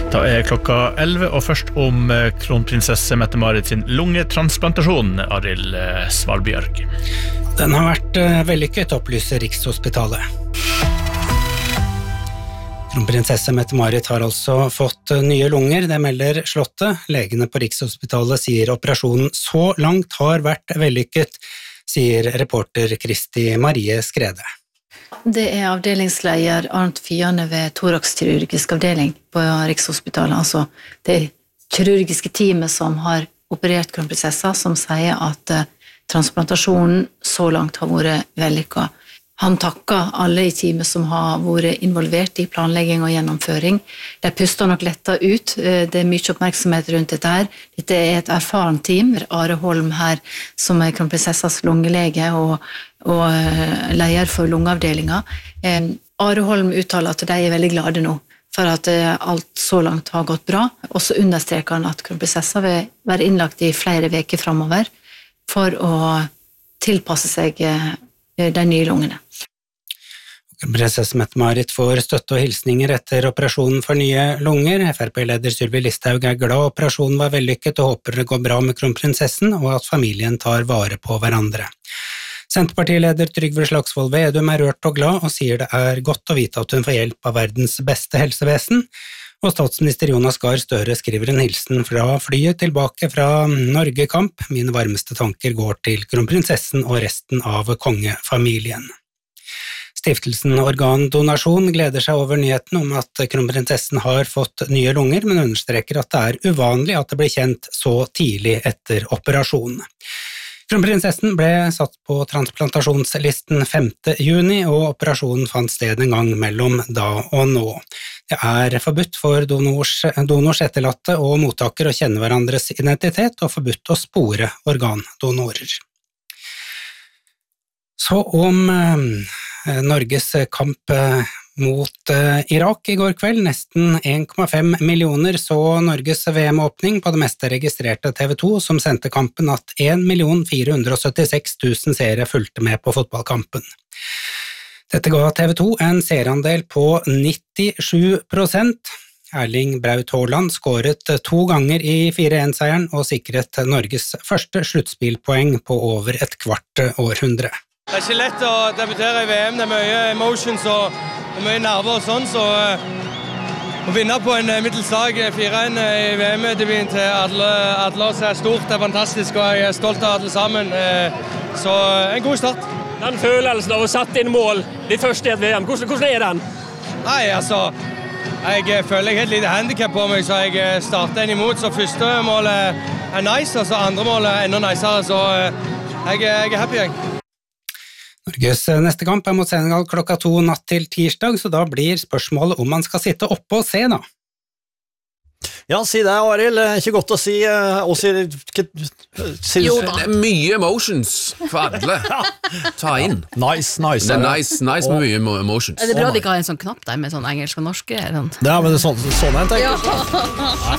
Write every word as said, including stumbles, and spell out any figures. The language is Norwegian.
Da er klokka elleve, og først om kronprinsesse Mette-Marit sin lungetransplantasjon, Arild Svalbjørg. Den har vært vellykket, opplyser Rikshospitalet. Kronprinsesse Mette-Marit har altså fått nye lunger, det melder Slottet. Legene på Rikshospitalet sier operasjonen så langt har vært vellykket, sier reporter Kristi Marie Skrede. Det er avdelingsleder Arnt Fiane ved thoraxkirurgisk avdeling på Rikshospitalet, altså det kirurgiske teamet som har operert kronprinsessa, som sier at uh, transplantasjonen så langt har vært vellykket. Han takker alle i teamet som har vært involvert i planlegging og gjennomføring. De puster nok lettet ut, det er mye oppmerksomhet rundt dette her. Dette er et erfaren team, Are Holm her, som er kronprinsessas lungelege og, og leder for lungeavdelinga. Are Holm uttaler at de er veldig glade nå, for at alt så langt har gått bra, og så understreker han at kronprinsessa vil være innlagt i flere veker fremover for å tilpasse seg de nye lungene. Prinsesse Mette-Marit får støtte og hilsninger etter operasjonen for nye lunger. F R P-leder Sylvi Listhaug er glad operasjonen var vellykket og håper det går bra med kronprinsessen og at familien tar vare på hverandre. Senterpartileder Trygve Slagsvold Vedum er rørt og glad og sier det er godt å vite at hun får hjelp av verdens beste helsevesen. Og statsminister Jonas Gahr Støre skriver en hilsen fra flyet tilbake fra Norgekamp. Mine varmeste tanker går til kronprinsessen og resten av kongefamilien. Stiftelsen Organdonasjon gleder seg over nyheten om at kronprinsessen har fått nye lunger, men understreker at det er uvanlig at det blir kjent så tidlig etter operasjonen. Kronprinsessen ble satt på transplantasjonslisten femte juni, og operasjonen fant sted en gang mellom da og nå. Det er forbudt for donors, donors etterlatte og mottaker å kjenne hverandres identitet, og forbudt å spore organdonorer. Så om eh, Norges kamp eh, mot eh, Irak i går kveld. Nesten en komma fem millioner så Norges V M-åpning på det meste registrerte T V to, som sendte kampen at en million fire hundre og syttiseks tusen seere fulgte med på fotballkampen. Dette ga T V to en seerandel på nittisju prosent. Erling Braut Haaland skåret to ganger i fire en seieren og sikret Norges første sluttspillpoeng på over et kvart århundre. Det er ikke lett å debutere i V M, det er mye emotions og mye nerver og sånn, så uh, å vinne på en middels lag fire en i V M-debuten til alle, alle oss er stort, det er fantastisk, og jeg er stolt av alle sammen, uh, så uh, en god start. Den følelsen av å sette inn mål, de første i et V M, hvordan, hvordan er den? Nei, altså, jeg føler jeg har et lite handicap på meg, så jeg starter en imot, så første målet er nice, og så andre målet er enda nicere, så uh, jeg, jeg er happy, jeg. Norges neste kamp er mot Senegal klokka to natt til tirsdag, så da blir spørsmålet om man skal sitte oppe og se da. Ja, si det, Arild. Ikke godt å si. Uh, si, si jo, det er mye emotions for alle. Ta inn. Nice, nice. Det er nice, nice med mye emotions. Er det bra de ikke har en sånn knapp der med sånn engelsk og norsk? Sånn. Ja, men det er sånn, sånn jeg tenker. Ja.